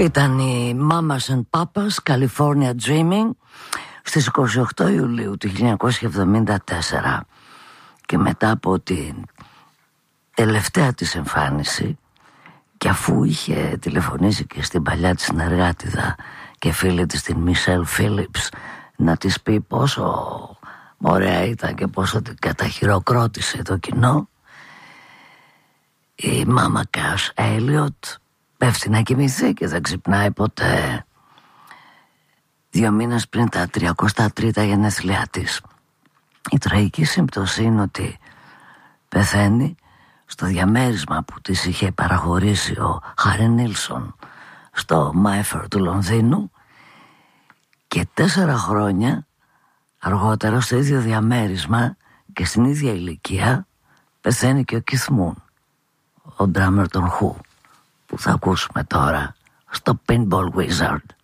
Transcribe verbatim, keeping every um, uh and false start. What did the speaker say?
Ήταν η Mamas and Papas California Dreaming στις είκοσι οκτώ Ιουλίου του χίλια εννιακόσια εβδομήντα τέσσερα, και μετά από την τελευταία της εμφάνιση, και αφού είχε τηλεφωνήσει και στην παλιά της συνεργάτιδα και φίλη της την Μισελ Φίλιπς να της πει πόσο ωραία ήταν και πόσο την καταχειροκρότησε το κοινό, η Μάμα Κας Έλιοτ πέφτει να κοιμηθεί και δεν ξυπνάει ποτέ. Δύο μήνες πριν τα τριακοστά τρίτα γενέθλιά της. Η τραγική σύμπτωση είναι ότι πεθαίνει στο διαμέρισμα που της είχε παραχωρήσει ο Χάρι Νίλσον στο Μάιφερ του Λονδίνου, και τέσσερα χρόνια αργότερα στο ίδιο διαμέρισμα και στην ίδια ηλικία πεθαίνει και ο Κιθ Μουν, ο ντράμερ των Who, που θα ακούσουμε τώρα στο Pinball Wizard.